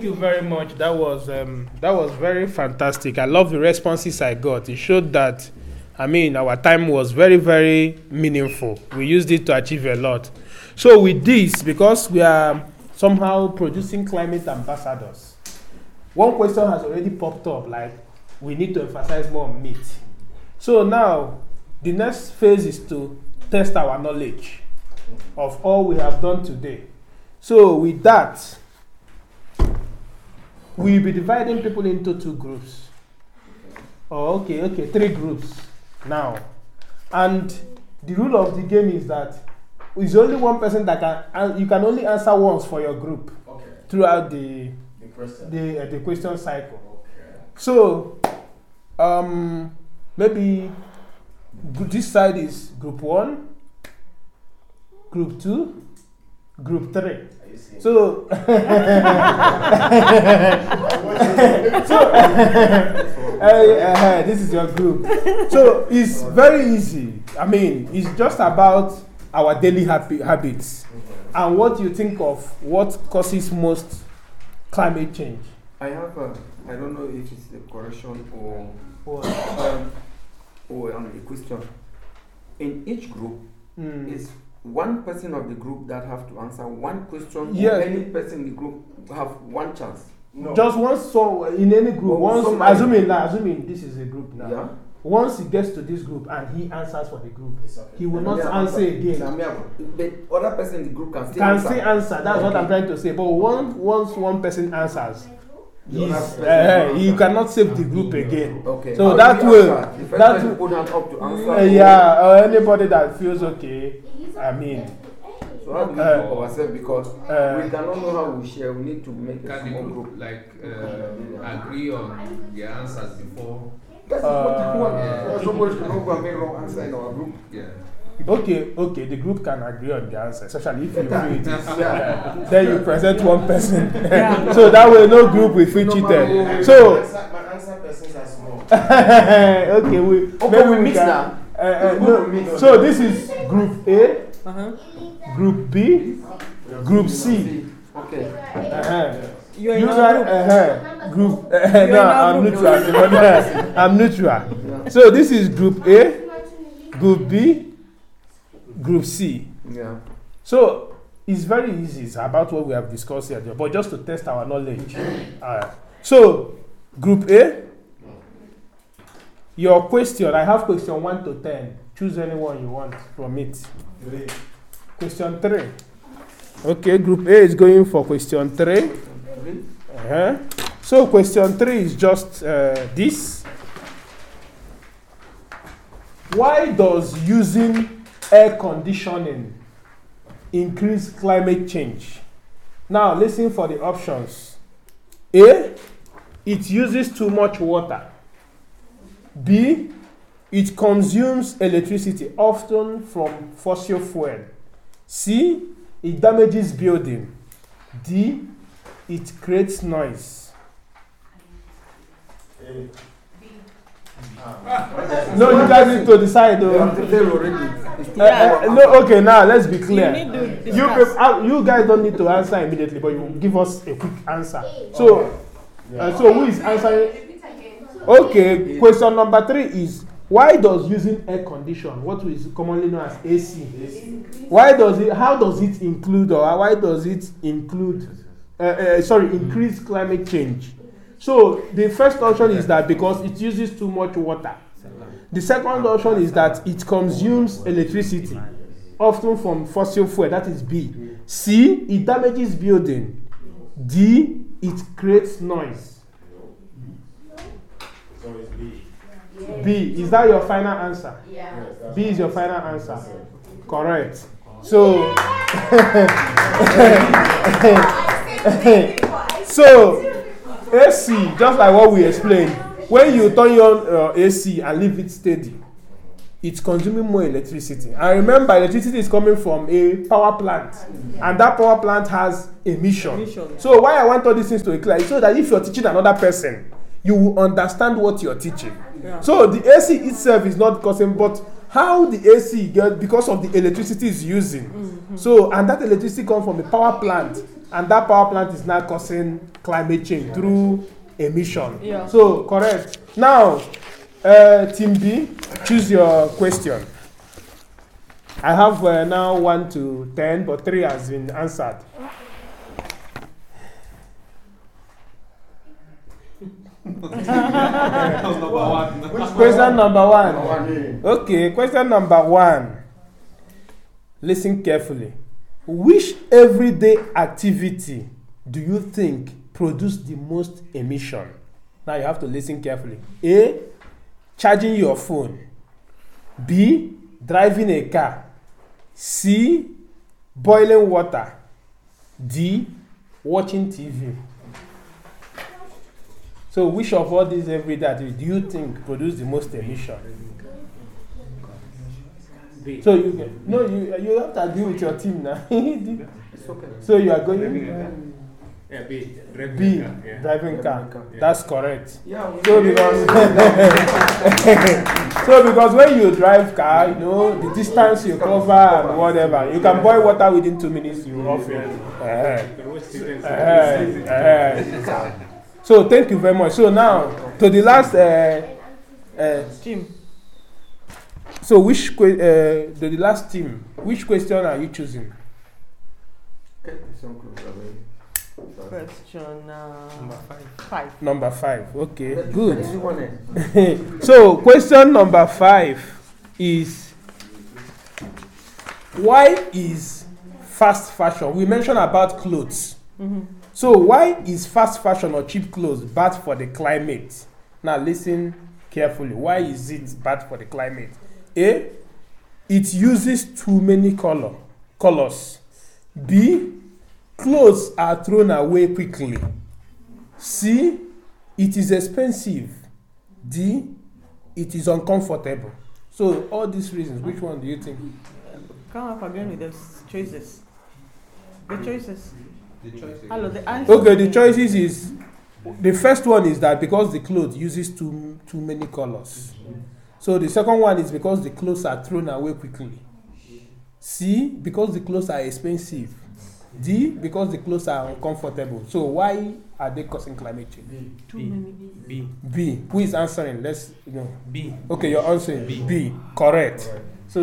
Thank you very much. That was very fantastic. I love the responses I got. It showed that, our time was very, very meaningful. We used it to achieve a lot. So with this, because we are somehow producing climate ambassadors, one question has already popped up, like we need to emphasize more on meat. So now, the next phase is to test our knowledge of all we have done today. So with that, we'll be dividing people into 2 groups. Oh, okay, 3 groups now. And the rule of the game is that it's only one person that you can only answer once for your group throughout the question cycle. Okay. So, maybe this side is group 1, group 2, group 3. So, this is your group. So it's very easy. It's just about our daily habits and what you think of what causes most climate change. I have I don't know if it's a correction or a question. In each group is one person of the group that have to answer one question. Yes. Or any person in the group have one chance. No. Just once, so in any group, assuming this is a group now. Yeah. Once he gets to this group and he answers for the group, he will not answer again. The other person in the group can still answer. That's what I'm trying to say. But once one person answers, you cannot save the group again. Okay. So that will put hand up to answer. Or anybody that feels okay. So how do we do ourselves, because we cannot know how we share. We need to make a small group. Agree on the answers before. That's what you want. Somebody cannot go and make wrong answer in our group. Yeah. Okay, the group can agree on the answer, especially if you feel it is. Then you present one person. So that way no group will feel cheated. So my answer persons are small. Okay, we mix now. So this is group A, group B, group C. Okay. You're in group. No, I'm neutral. I'm neutral. So this is group A, group B, group C. Yeah. So it's very easy. It's about what we have discussed here, but just to test our knowledge. So group A, your question. I have question 1 to 10. Choose anyone you want from it. 3. Question 3. Okay, group A is going for question 3. So question 3 is just this. Why does using air conditioning increase climate change? Now listen for the options. A, it uses too much water. B, it consumes electricity, often from fossil fuel. C, it damages building. D, it creates noise. No, you guys need to decide. Okay, now let's be clear. You guys don't need to answer immediately, but you give us a quick answer. So who is answering? Okay, question number 3 is, why does using air condition, what is commonly known as AC, how does it include, or why does it include, increase climate change? So the first option is that because it uses too much water. The second option is that it consumes electricity, often from fossil fuel, that is B. C, it damages building. D, it creates noise. So it's B. B, is that your final answer? Yeah. B is your final answer. Correct. So, AC, just like what we explained, when you turn on AC and leave it steady, it's consuming more electricity. And remember, electricity is coming from a power plant, and that power plant has emission. So why I want all these things to be clear is so that if you're teaching another person, you will understand what you're teaching. Yeah. So the AC itself is not causing, but how the AC gets because of the electricity is using. Mm-hmm. So, and that electricity comes from the power plant. and that power plant is now causing climate change through emission. Yeah. So correct. Now, Team B, choose your question. I have now 1 to 10, but 3 has been answered. Question number 1. Okay, question number 1. Listen carefully. Which everyday activity do you think produces the most emission? Now you have to listen carefully. A, charging your phone. B, driving a car. C, boiling water. D, watching TV. So which of all these everyday activities do you think produce the most emission? B. So you have to agree with your team now. It's okay. So you are going B. Driving car. Yeah. That's correct. Yeah. So because when you drive car, you know the distance you cover and whatever, you can boil water within 2 minutes. You off it. So thank you very much. So now to the last team. So the last team, which question are you choosing? Question number 5. Okay, good. So question number 5 is, why is fast fashion? We mentioned about clothes. Mm-hmm. So why is fast fashion or cheap clothes bad for the climate? Now listen carefully. Why is it bad for the climate? A, it uses too many colors. B, clothes are thrown away quickly. C, it is expensive. D, it is uncomfortable. So all these reasons, which one do you think? Come up again with the choices. The choices. Hello, the answer. Okay, the choices is, the first one is that because the clothes uses too many colors. So the second one is because the clothes are thrown away quickly. C, because the clothes are expensive. D, because the clothes are uncomfortable. So why are they causing climate change? Too many. B. Who is answering? Let's know. B. Okay, you're answering. B. Correct. So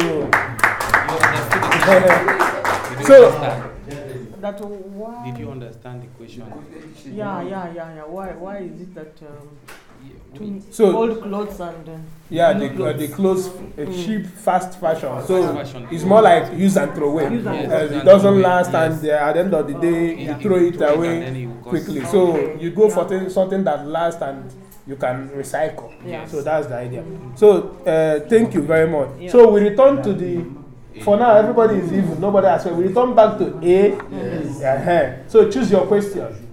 that why? Did you understand the question? Yeah. Why is it that so old clothes and the clothes cheap fast fashion? So it's more like use and throw away. It doesn't last, and at the end of the day you throw it away quickly. So you go for something that lasts and you can recycle. Yes. So that's the idea. So thank you very much. Yeah. So we return to the. For now, everybody is even. Nobody has. We return back to A. Yes. So choose your question.